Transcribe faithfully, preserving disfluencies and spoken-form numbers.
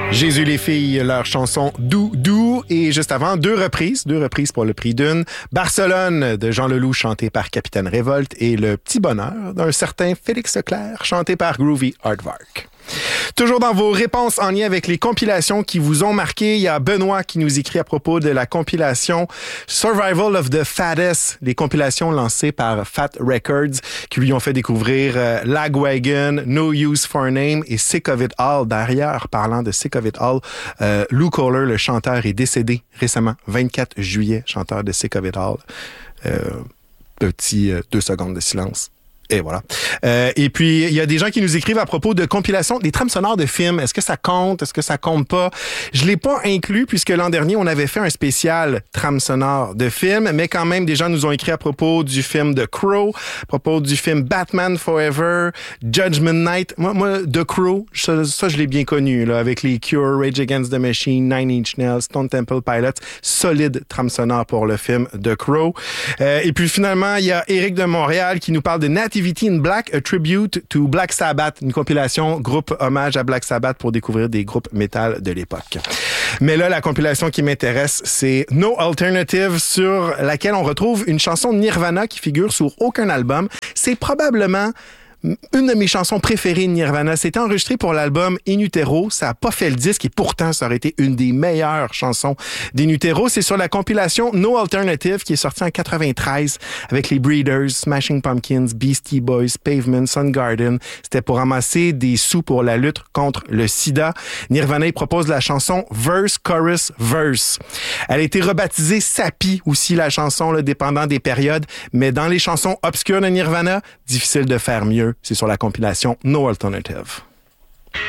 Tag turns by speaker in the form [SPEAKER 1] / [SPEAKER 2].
[SPEAKER 1] Jésus les filles, leur chanson Dou Dou, et juste avant, deux reprises, deux reprises pour le prix d'une. Barcelone de Jean Leloup, chanté par Capitaine Révolte, et Le Petit Bonheur d'un certain Félix Leclerc, chanté par Groovy Aardvark. Toujours dans vos réponses en lien avec les compilations qui vous ont marqué, il y a Benoît qui nous écrit à propos de la compilation Survival of the Fattest, les compilations lancées par Fat Records qui lui ont fait découvrir euh, Lagwagon, No Use for a Name et Sick of It All. D'ailleurs, parlant de Sick of It All, euh, Lou Kohler, le chanteur, est décédé récemment, vingt-quatre juillet, chanteur de Sick of It All. Euh, petit euh, deux secondes de silence. Et voilà. Euh, et puis, il y a des gens qui nous écrivent à propos de compilations, des trames sonores de films. Est-ce que ça compte? Est-ce que ça compte pas? Je l'ai pas inclus puisque l'an dernier, on avait fait un spécial trame sonore de films, mais quand même, des gens nous ont écrit à propos du film The Crow, à propos du film Batman Forever, Judgment Night. Moi, moi The Crow, ça, ça je l'ai bien connu, là, avec les Cure, Rage Against the Machine, Nine Inch Nails, Stone Temple Pilots. Solide trame sonore pour le film The Crow. Euh, et puis finalement, il y a Éric de Montréal qui nous parle de Nativity in Black, a tribute to Black Sabbath, une compilation groupe hommage à Black Sabbath pour découvrir des groupes métal de l'époque. Mais là, la compilation qui m'intéresse, c'est No Alternative, sur laquelle on retrouve une chanson de Nirvana qui figure sur aucun album. C'est probablement une de mes chansons préférées de Nirvana. C'était enregistré pour l'album In Utero. Ça a pas fait le disque et pourtant, ça aurait été une des meilleures chansons d'In Utero. C'est sur la compilation No Alternative qui est sortie en quatre-vingt-treize avec les Breeders, Smashing Pumpkins, Beastie Boys, Pavement, Soundgarden. C'était pour ramasser des sous pour la lutte contre le sida. Nirvana y propose la chanson Verse, Chorus, Verse. Elle a été rebaptisée Sapi aussi, la chanson, là, dépendant des périodes. Mais dans les chansons obscures de Nirvana, difficile de faire mieux. C'est sur la compilation No Alternative.